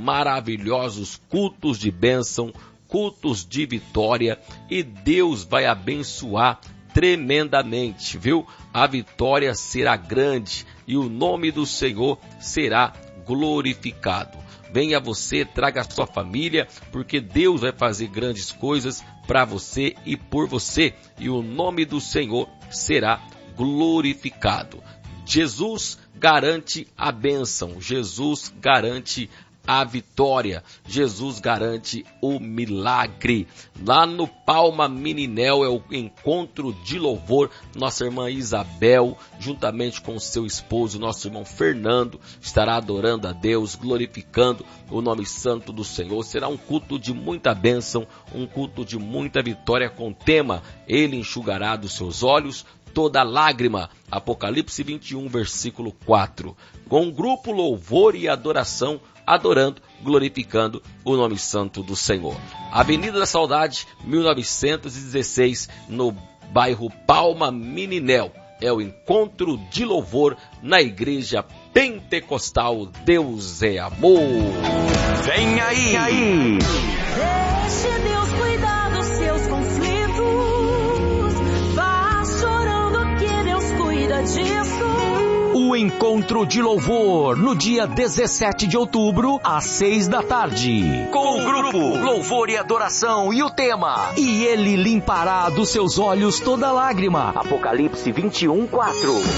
maravilhosos cultos de bênção, cultos de vitória, e Deus vai abençoar tremendamente, viu? A vitória será grande e o nome do Senhor será glorificado. Venha você, traga a sua família, porque Deus vai fazer grandes coisas para você e por você, e o nome do Senhor será glorificado. Jesus garante a bênção, Jesus garante a vitória, Jesus garante o milagre. Lá no Palma Meninel é o encontro de louvor. Nossa irmã Isabel, juntamente com seu esposo, nosso irmão Fernando, estará adorando a Deus, glorificando o nome santo do Senhor. Será um culto de muita bênção, um culto de muita vitória, com tema: Ele enxugará dos seus olhos toda lágrima. Apocalipse 21, versículo 4. Com o grupo Louvor e Adoração, adorando, glorificando o nome santo do Senhor. Avenida da Saudade, 1916, no bairro Palma Meninel. É o encontro de louvor na Igreja Pentecostal Deus é Amor. Vem aí! Deixe Deus cuidar dos seus conflitos. Vá chorando que Deus cuida disso. O encontro de louvor no dia 17 de outubro, às 6 da tarde. Com o grupo Louvor e Adoração e o tema: E Ele limpará dos seus olhos toda lágrima. Apocalipse 21, 4.